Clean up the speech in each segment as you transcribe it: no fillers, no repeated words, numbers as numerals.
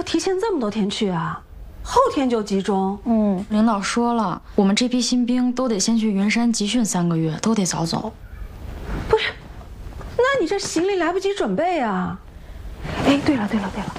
提前这么多天去啊？后天就集中？ 领导说了，我们这批新兵都得先去云山集训3个月，都得早走。 不是，那你这行李来不及准备啊？哎，对了，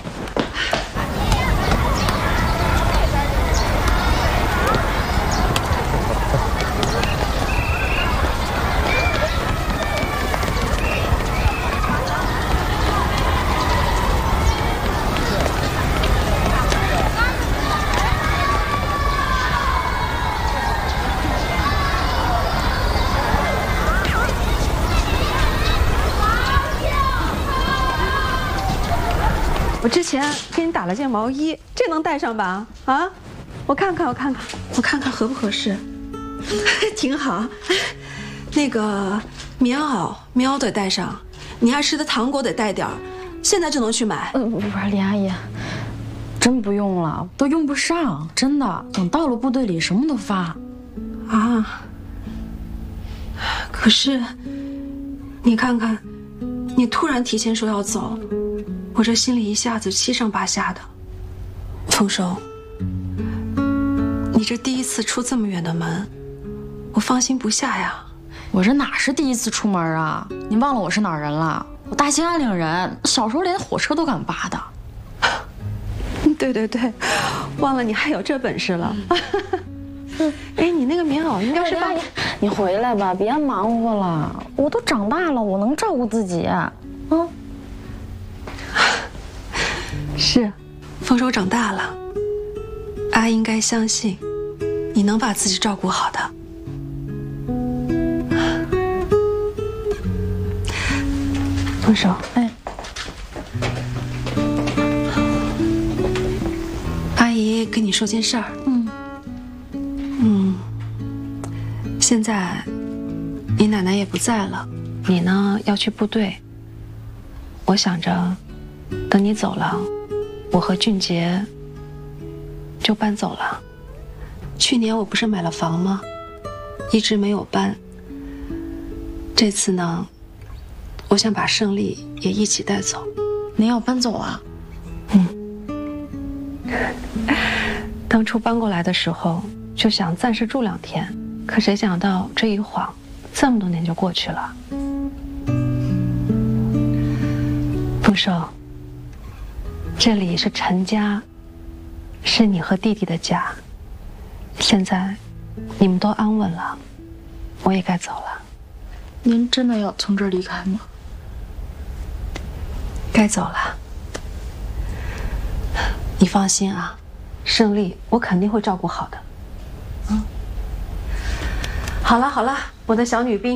我之前给你打了件毛衣，这能带上吧？啊，我看看合不合适，挺好。那个棉袄得带上，你爱吃的糖果得带点儿，现在就能去买。 不是李阿姨，真不用了，都用不上，真的。等到了部队里，什么都发。 啊，可是你看看，你突然提前说要走。我这心里一下子七上八下的。丰收，你这第一次出这么远的门，我放心不下呀。 我这哪是第一次出门啊？你忘了我是哪儿人了？我大兴安岭人，小时候连火车都敢扒的。 对，忘了你还有这本事了。哎，你那个棉袄应该是你回来吧，别忙活了。我都长大了，我能照顾自己。 是，丰收长大了，阿应该相信，你能把自己照顾好的。丰收，阿姨跟你说件事儿。现在你奶奶也不在了，你呢要去部队。我想着，等你走了。我和俊杰就搬走了。去年我不是买了房吗？一直没有搬。这次呢，我想把胜利也一起带走。 您要搬走啊？ 当初搬过来的时候，就想暂时住2天，可谁想到这一晃，这么多年就过去了。丰收。这里是陈家，是你和弟弟的家。现在你们都安稳了，我也该走了。 您真的要从这儿离开吗？ 该走了。你放心啊，胜利我肯定会照顾好的。好了，我的小女兵。